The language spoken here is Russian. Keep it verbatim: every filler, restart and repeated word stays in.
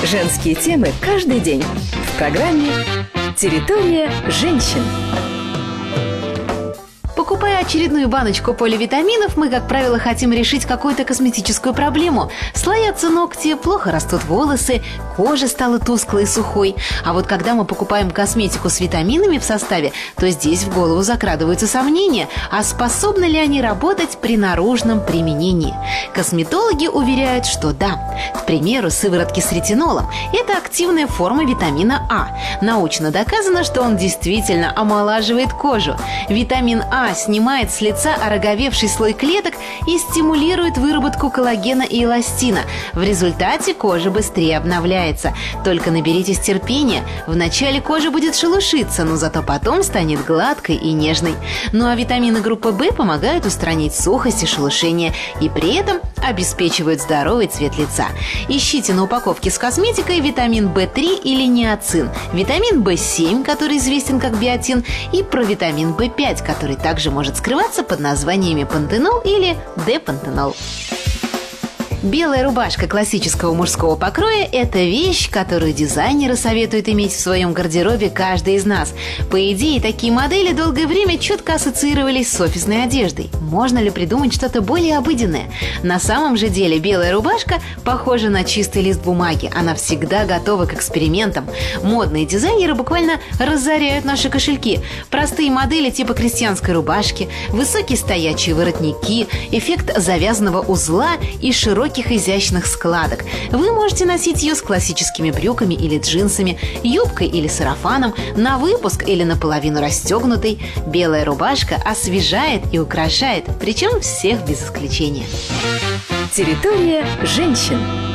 Женские темы каждый день в программе «Территория женщин». Покупая очередную баночку поливитаминов, мы, как правило, хотим решить какую-то косметическую проблему. Слоятся ногти, плохо растут волосы, кожа стала тусклой и сухой. А вот когда мы покупаем косметику с витаминами в составе, то здесь в голову закрадываются сомнения, а способны ли они работать при наружном применении. Косметологи уверяют, что да. К примеру, сыворотки с ретинолом – это активная форма витамина А. Научно доказано, что он действительно омолаживает кожу. Витамин А снимает с лица ороговевший слой клеток и стимулирует выработку коллагена и эластина. В результате кожа быстрее обновляется. Только наберитесь терпения. Вначале кожа будет шелушиться, но зато потом станет гладкой и нежной. Ну а витамины группы В помогают устранить сухость и шелушение и при этом обеспечивают здоровый цвет лица. Ищите на упаковке с косметикой витамин В три или ниацин, витамин В семь, который известен как биотин, и провитамин В пять, который также может скрываться под названиями пантенол или депантенол. Белая рубашка классического мужского покроя – это вещь, которую дизайнеры советуют иметь в своем гардеробе каждый из нас. По идее, такие модели долгое время четко ассоциировались с офисной одеждой. Можно ли придумать что-то более обыденное? На самом же деле белая рубашка похожа на чистый лист бумаги. Она всегда готова к экспериментам. Модные дизайнеры буквально разоряют наши кошельки. Простые модели типа крестьянской рубашки, высокие стоячие воротники, эффект завязанного узла и широкий изящных складок. Вы можете носить ее с классическими брюками или джинсами, юбкой или сарафаном, на выпуск или наполовину расстегнутой. Белая рубашка освежает и украшает, причем всех без исключения. Территория женщин.